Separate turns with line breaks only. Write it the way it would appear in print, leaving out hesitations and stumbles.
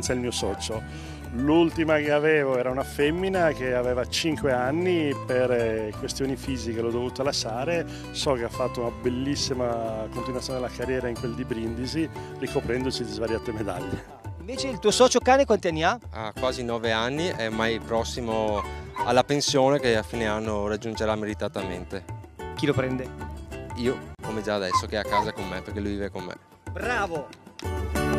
è il mio socio. L'ultima che avevo era una femmina che aveva 5 anni, per questioni fisiche l'ho dovuta lasciare. So che ha fatto una bellissima continuazione della carriera in quel di Brindisi, ricoprendoci di svariate medaglie.
Invece il tuo socio cane quanti anni ha?
Ha quasi 9 anni, è ormai prossimo alla pensione che a fine anno raggiungerà meritatamente.
Chi lo prende?
Io, come già adesso, che è a casa con me, perché lui vive con me.
Bravo!